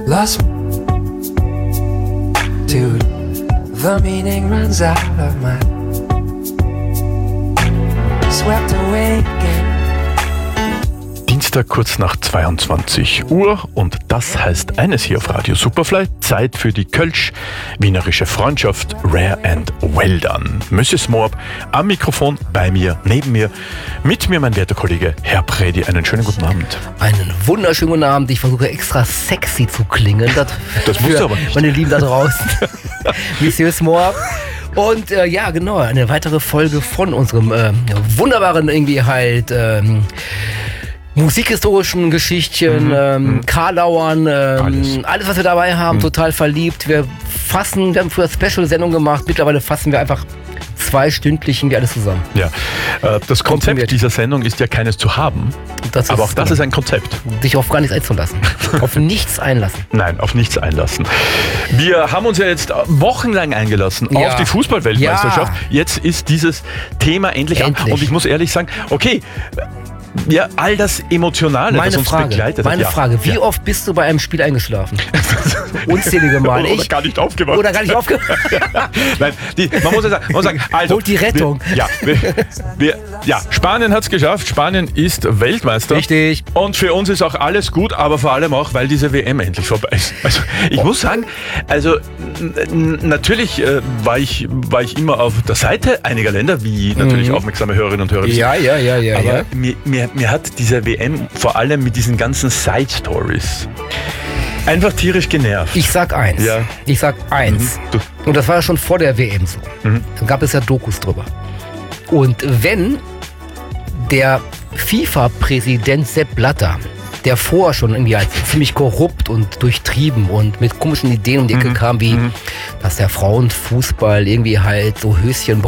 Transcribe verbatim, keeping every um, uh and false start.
Lost dude, the meaning runs out of my swept away again. Dienstag kurz nach zweiundzwanzig Uhr und das heißt eines hier auf Radio Superfly: Zeit für die Kölsch-Wienerische Freundschaft Rare and Well Done. Misses Moab am Mikrofon, bei mir, neben mir, mit mir mein werter Kollege Herr Predi. Einen schönen guten Abend. Einen wunderschönen guten Abend. Ich versuche extra sexy zu klingen. Das, das musst du aber nicht. Meine Lieben da draußen. Misses Moab. Und äh, ja, genau, eine weitere Folge von unserem äh, wunderbaren irgendwie halt ähm, musikhistorischen Geschichtchen, mhm. ähm, Karlauern, ähm, alles. alles, was wir dabei haben, mhm. total verliebt. Wir fassen, wir haben früher Special-Sendung gemacht, mittlerweile fassen wir einfach zweistündlich irgendwie alles zusammen. Ja, äh, das Konzept dieser Sendung ist ja keines zu haben, das aber auch das ist ein Konzept. Dich auf gar nichts einzulassen. Auf nichts einlassen. Nein, auf nichts einlassen. Wir haben uns ja jetzt wochenlang eingelassen ja. auf die Fußball-Weltmeisterschaft. Ja. Jetzt ist dieses Thema endlich, endlich an. Und ich muss ehrlich sagen, okay, ja, all das Emotionale, meine das uns Frage, begleitet. Meine ja. Frage, wie ja. oft bist du bei einem Spiel eingeschlafen? Unzählige Male. Oder gar nicht aufgewacht. Oder gar nicht aufgewacht. Nein, die, man muss ja sagen, man muss sagen also, holt die Rettung. Wir, ja, wir, wir, ja, Spanien hat es geschafft. Spanien ist Weltmeister. Richtig. Und für uns ist auch alles gut, aber vor allem auch, weil diese W M endlich vorbei ist. Also ich oh. muss sagen, also n- natürlich äh, war, ich, war ich immer auf der Seite einiger Länder, wie natürlich mhm. aufmerksame Hörerinnen und Hörer wissen. Ja, ja, ja, ja. Aber ja. Mir, mir, mir hat diese W M vor allem mit diesen ganzen Side-Stories einfach tierisch genervt. Ich sag eins. Ja. Ich sag eins. Mhm. Und das war ja schon vor der W M so. Mhm. Da gab es ja Dokus drüber. Und wenn der FIFA-Präsident Sepp Blatter, der vorher schon irgendwie als ziemlich korrupt und durchtrieben und mit komischen Ideen um die Ecke mhm. kam, wie, mhm. dass der Frauenfußball irgendwie halt so Höschen